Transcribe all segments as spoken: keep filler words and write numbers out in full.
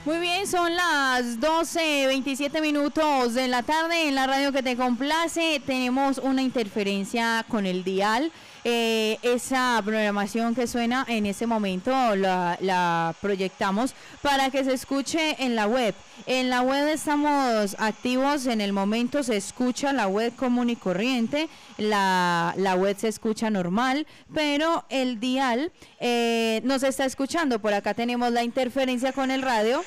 Muy bien, son las doce veintisiete minutos de la tarde en la radio que te complace. Tenemos una interferencia con el dial. Eh, esa programación que suena en este momento la, la proyectamos para que se escuche en la web. En la web estamos activos, en el momento se escucha la web común y corriente, la, la web se escucha normal, pero el dial eh, nos está escuchando. Por acá tenemos la interferencia con el radio,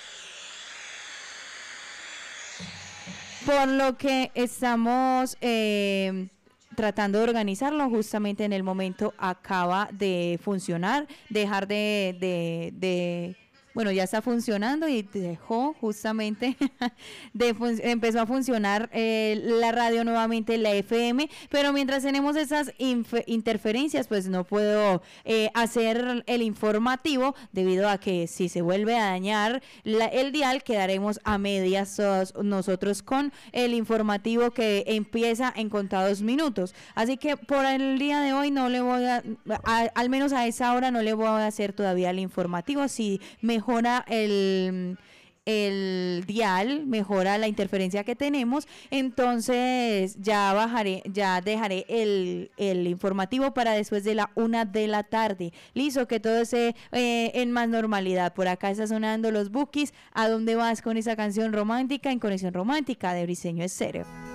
por lo que estamos eh, tratando de organizarlo. Justamente en el momento acaba de funcionar, dejar de, de, de bueno, ya está funcionando y dejó justamente, de empezó a funcionar eh, la radio nuevamente, la F M, pero mientras tenemos esas interferencias, pues no puedo eh, hacer el informativo, debido a que si se vuelve a dañar la, el dial, quedaremos a medias todos nosotros con el informativo que empieza en contados minutos. Así que por el día de hoy no le voy a, a al menos a esa hora no le voy a hacer todavía el informativo. Si me mejora el, el dial, mejora la interferencia que tenemos, entonces ya bajaré, ya dejaré el, el informativo para después de la una de la tarde. Listo, que todo esté eh, en más normalidad. Por acá está sonando los Bukis. ¿A dónde vas con esa canción romántica? En Conexión Romántica de Briseño Estéreo.